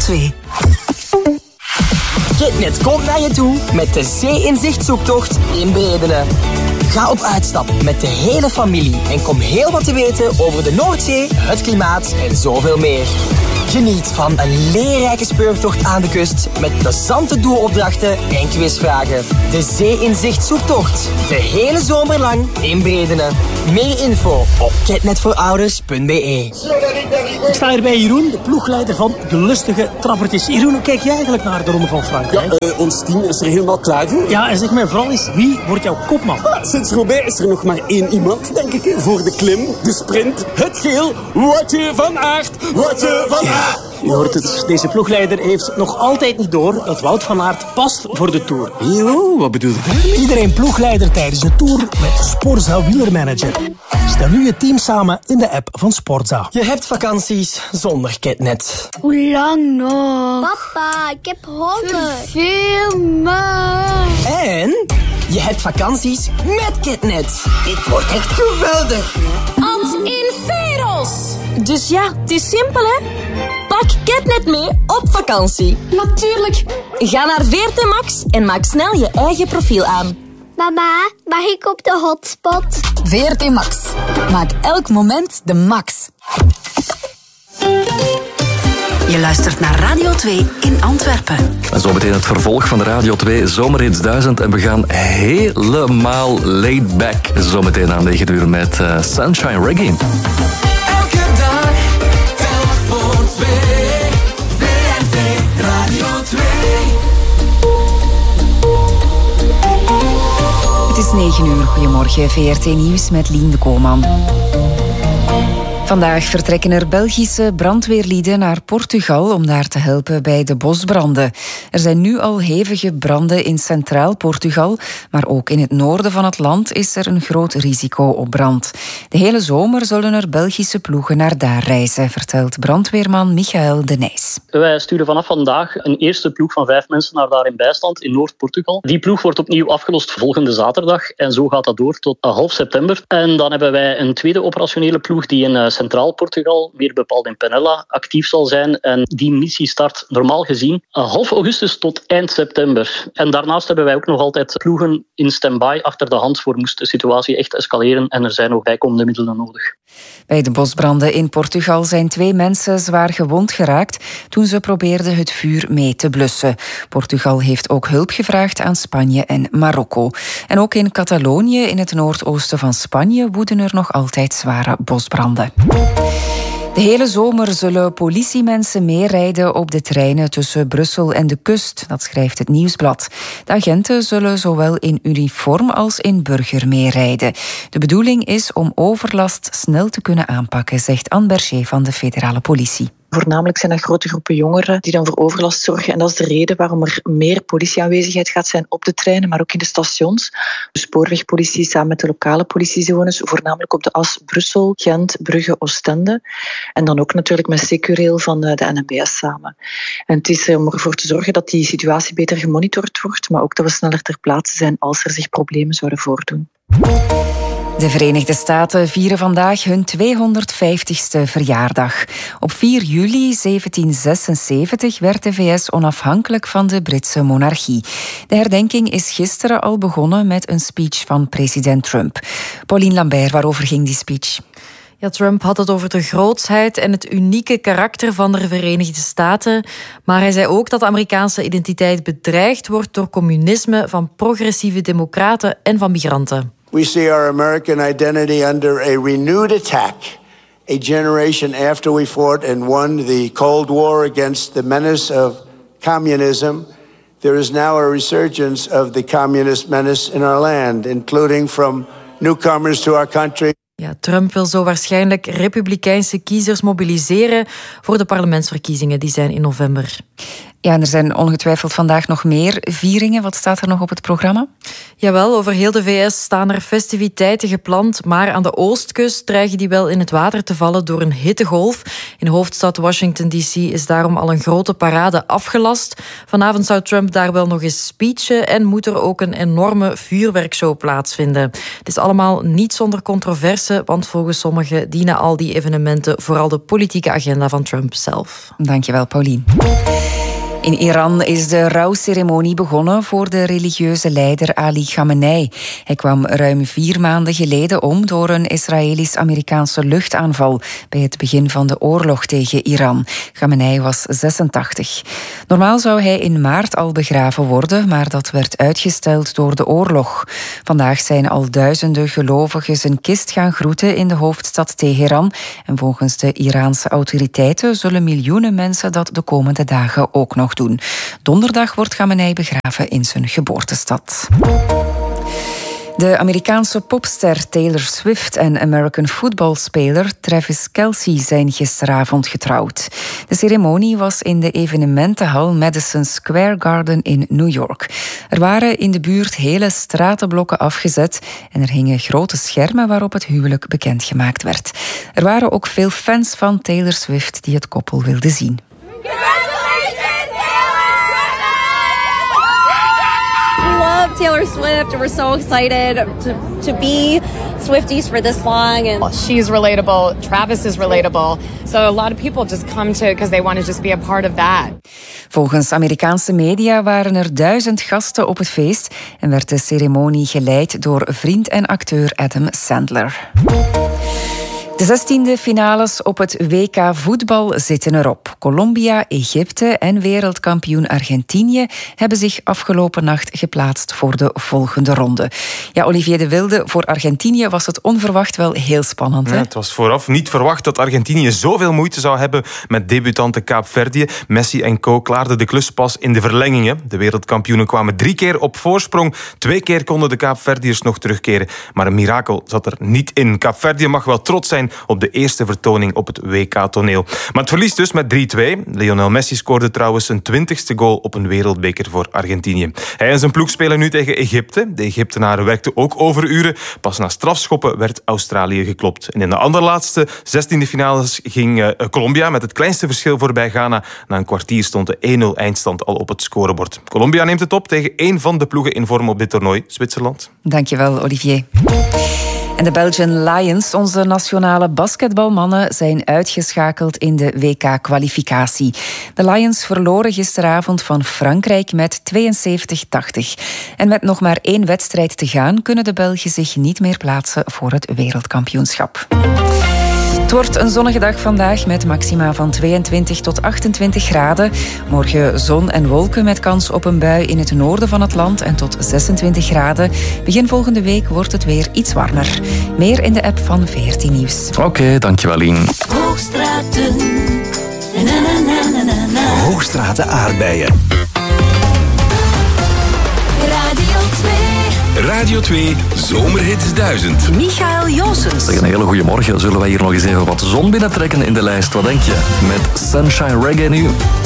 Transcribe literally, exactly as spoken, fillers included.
twee. Kitnet komt naar je toe met de Zee-inzicht-zoektocht in Bredene. Ga op uitstap met de hele familie en kom heel wat te weten over de Noordzee, het klimaat en zoveel meer. Geniet van een leerrijke speurtocht aan de kust met plezante doelopdrachten en quizvragen. De Zee-inzicht-zoektocht. De hele zomer lang in Bredene. Meer info op kitnetvoorouders punt be. Ik sta hier bij Jeroen, de ploegleider van de lustige trappertjes. Jeroen, hoe kijk jij eigenlijk naar de Ronde van Frankrijk? Ja, uh, ons team is er helemaal klaar voor. Ja, en zeg mij vooral eens, wie wordt jouw kopman? Ah, sinds Roubaix is er nog maar één iemand, denk ik, voor de klim, de sprint, het geel. Woutje van Aert, Woutje van Aert. Je hoort het, deze ploegleider heeft nog altijd niet door dat Wout van Aert past voor de Tour. Jo, wat bedoel je? Iedereen ploegleider tijdens de Tour met Sporza Wielermanager. Stel nu je team samen in de app van Sporza. Je hebt vakanties zonder Kitnet. Hoe lang nog? Papa, ik heb honger. Verveel me. En je hebt vakanties met Kitnet. Dit wordt echt geweldig. Ad in Veros. Dus ja, het is simpel, hè? Pak Kitnet mee op vakantie. Natuurlijk. Ga naar V R T Max en maak snel je eigen profiel aan. Mama, mag ik op de hotspot? V R T Max. Maak elk moment de max. Je luistert naar Radio twee in Antwerpen. En zo meteen het vervolg van de Radio twee Zomerhits duizend. En we gaan helemaal laid back zometeen aan negen uur met uh, Sunshine Reggae. Elke dag, telk voor twee. V R T Radio twee. Het is negen uur. Goedemorgen, V R T Nieuws met Lien de Koolman. Vandaag vertrekken er Belgische brandweerlieden naar Portugal om daar te helpen bij de bosbranden. Er zijn nu al hevige branden in centraal Portugal, maar ook in het noorden van het land is er een groot risico op brand. De hele zomer zullen er Belgische ploegen naar daar reizen, vertelt brandweerman Michael de Nijs. Wij sturen vanaf vandaag een eerste ploeg van vijf mensen naar daar in bijstand in Noord-Portugal. Die ploeg wordt opnieuw afgelost volgende zaterdag en zo gaat dat door tot half september. En dan hebben wij een tweede operationele ploeg die in centraal Portugal, meer bepaald in Penella, actief zal zijn. En die missie start normaal gezien half augustus tot eind september. En daarnaast hebben wij ook nog altijd ploegen in stand-by achter de hand voor moest de situatie echt escaleren en er zijn nog bijkomende middelen nodig. Bij de bosbranden in Portugal zijn twee mensen zwaar gewond geraakt toen ze probeerden het vuur mee te blussen. Portugal heeft ook hulp gevraagd aan Spanje en Marokko. En ook in Catalonië, in het noordoosten van Spanje, woeden er nog altijd zware bosbranden. De hele zomer zullen politiemensen meerijden op de treinen tussen Brussel en de kust, dat schrijft het Nieuwsblad. De agenten zullen zowel in uniform als in burger meerijden. De bedoeling is om overlast snel te kunnen aanpakken, zegt Anne Berger van de federale politie. Voornamelijk zijn er grote groepen jongeren die dan voor overlast zorgen. En dat is de reden waarom er meer politieaanwezigheid gaat zijn op de treinen, maar ook in de stations. De spoorwegpolitie samen met de lokale politiezones, voornamelijk op de as Brussel, Gent, Brugge, Oostende. En dan ook natuurlijk met Securail van de N M B S samen. En het is om ervoor te zorgen dat die situatie beter gemonitord wordt, maar ook dat we sneller ter plaatse zijn als er zich problemen zouden voordoen. De Verenigde Staten vieren vandaag hun tweehonderdvijftigste verjaardag. Op vier juli zeventien zesenzeventig werd de V S onafhankelijk van de Britse monarchie. De herdenking is gisteren al begonnen met een speech van president Trump. Pauline Lambert, waarover ging die speech? Ja, Trump had het over de grootsheid en het unieke karakter van de Verenigde Staten. Maar hij zei ook dat de Amerikaanse identiteit bedreigd wordt door communisme, van progressieve democraten en van migranten. We see our American identity under a renewed attack. A generation after we fought and won the Cold War against the menace of communism, there is now a resurgence of the communist menace in our land, including from newcomers to our country. Ja, Trump wil zo waarschijnlijk republikeinse kiezers mobiliseren voor de parlementsverkiezingen die zijn in november. Ja, en er zijn ongetwijfeld vandaag nog meer vieringen. Wat staat er nog op het programma? Jawel, over heel de V S staan er festiviteiten gepland, maar aan de oostkust dreigen die wel in het water te vallen door een hittegolf. In de hoofdstad Washington D C is daarom al een grote parade afgelast. Vanavond zou Trump daar wel nog eens speechen en moet er ook een enorme vuurwerkshow plaatsvinden. Het is allemaal niet zonder controverse, want volgens sommigen dienen al die evenementen vooral de politieke agenda van Trump zelf. Dankjewel, Pauline. In Iran is de rouwceremonie begonnen voor de religieuze leider Ali Khamenei. Hij kwam ruim vier maanden geleden om door een Israëlisch-Amerikaanse luchtaanval bij het begin van de oorlog tegen Iran. Khamenei was zesentachtig. Normaal zou hij in maart al begraven worden, maar dat werd uitgesteld door de oorlog. Vandaag zijn al duizenden gelovigen zijn kist gaan groeten in de hoofdstad Teheran. En volgens de Iraanse autoriteiten zullen miljoenen mensen dat de komende dagen ook nog doen. Donderdag wordt Khamenei begraven in zijn geboortestad. De Amerikaanse popster Taylor Swift en American footballspeler Travis Kelce zijn gisteravond getrouwd. De ceremonie was in de evenementenhal Madison Square Garden in New York. Er waren in de buurt hele stratenblokken afgezet en er hingen grote schermen waarop het huwelijk bekendgemaakt werd. Er waren ook veel fans van Taylor Swift die het koppel wilden zien. Taylor Swift. We're so excited to, to be Swifties for this long. And she's relatable. Travis is relatable. So a lot of people just come to because they want to just be a part of that. Volgens Amerikaanse media waren er duizend gasten op het feest en werd de ceremonie geleid door vriend en acteur Adam Sandler. De zestiende finales op het W K voetbal zitten erop. Colombia, Egypte en wereldkampioen Argentinië hebben zich afgelopen nacht geplaatst voor de volgende ronde. Ja, Olivier de Wilde, voor Argentinië was het onverwacht wel heel spannend. Hè? Ja, het was vooraf niet verwacht dat Argentinië zoveel moeite zou hebben met debutante Kaapverdië. Messi en co klaarden de klus pas in de verlengingen. De wereldkampioenen kwamen drie keer op voorsprong. Twee keer konden de Kaapverdiërs nog terugkeren. Maar een mirakel zat er niet in. Kaapverdië mag wel trots zijn op de eerste vertoning op het W K-toneel. Maar het verliest dus met drie twee. Lionel Messi scoorde trouwens zijn twintigste goal op een wereldbeker voor Argentinië. Hij en zijn ploeg spelen nu tegen Egypte. De Egyptenaren werkten ook overuren. Pas na strafschoppen werd Australië geklopt. En in de allerlaatste zestiende finales ging uh, Colombia met het kleinste verschil voorbij Ghana. Na een kwartier stond de één nul eindstand al op het scorebord. Colombia neemt het op tegen één van de ploegen in vorm op dit toernooi, Zwitserland. Dankjewel, Olivier. En de Belgian Lions, onze nationale basketbalmannen, zijn uitgeschakeld in de W K-kwalificatie. De Lions verloren gisteravond van Frankrijk met tweeënzeventig tachtig. En met nog maar één wedstrijd te gaan kunnen de Belgen zich niet meer plaatsen voor het wereldkampioenschap. Het wordt een zonnige dag vandaag met maxima van tweeëntwintig tot achtentwintig graden. Morgen zon en wolken met kans op een bui in het noorden van het land en tot zesentwintig graden. Begin volgende week wordt het weer iets warmer. Meer in de app van V R T Nieuws. Oké, okay, dankjewel Lien. Hoogstraten. Na, na, na, na, na, na. Hoogstraten aardbeien. Radio twee. Radio twee Zomerhits duizend. Michael Joosens. Zeg, een hele goede morgen. Zullen wij hier nog eens even wat zon binnentrekken in de lijst? Wat denk je? Met Sunshine Reggae nu.